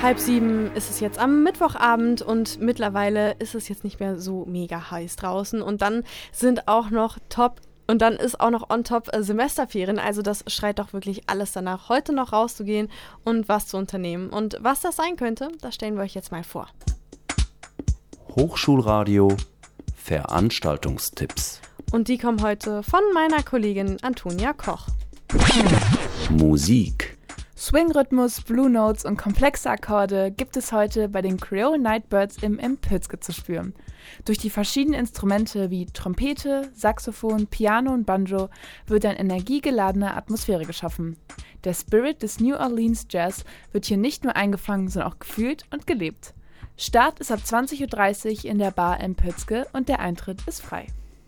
6:30 ist es jetzt am Mittwochabend und mittlerweile ist es jetzt nicht mehr so mega heiß draußen und dann ist auch noch on top Semesterferien, also das schreit doch wirklich alles danach, heute noch rauszugehen und was zu unternehmen. Und was das sein könnte, das stellen wir euch jetzt mal vor. Hochschulradio Veranstaltungstipps. Und die kommen heute von meiner Kollegin Antonia Koch. Musik. Swing-Rhythmus, Blue Notes und komplexe Akkorde gibt es heute bei den Creole Nightbirds im Pützke zu spüren. Durch die verschiedenen Instrumente wie Trompete, Saxophon, Piano und Banjo wird eine energiegeladene Atmosphäre geschaffen. Der Spirit des New Orleans Jazz wird hier nicht nur eingefangen, sondern auch gefühlt und gelebt. Start ist ab 20:30 Uhr in der Bar im Pützke und der Eintritt ist frei.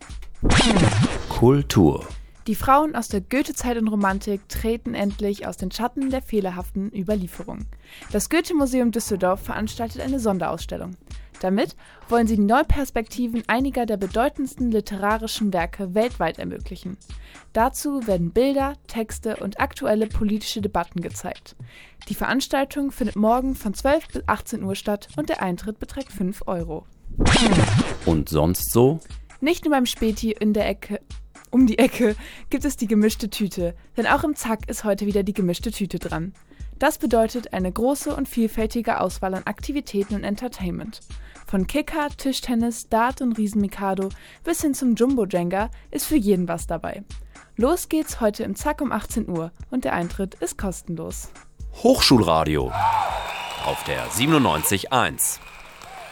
Kultur. Die Frauen aus der Goethe-Zeit und Romantik treten endlich aus den Schatten der fehlerhaften Überlieferung. Das Goethe-Museum Düsseldorf veranstaltet eine Sonderausstellung. Damit wollen sie die Neuperspektiven einiger der bedeutendsten literarischen Werke weltweit ermöglichen. Dazu werden Bilder, Texte und aktuelle politische Debatten gezeigt. Die Veranstaltung findet morgen von 12 bis 18 Uhr statt und der Eintritt beträgt 5 €. Und sonst so? Nicht nur beim Späti um die Ecke gibt es die gemischte Tüte, denn auch im Zack ist heute wieder die gemischte Tüte dran. Das bedeutet eine große und vielfältige Auswahl an Aktivitäten und Entertainment. Von Kicker, Tischtennis, Dart und Riesenmikado bis hin zum Jumbo-Jenga ist für jeden was dabei. Los geht's heute im Zack um 18 Uhr und der Eintritt ist kostenlos. Hochschulradio auf der 97.1.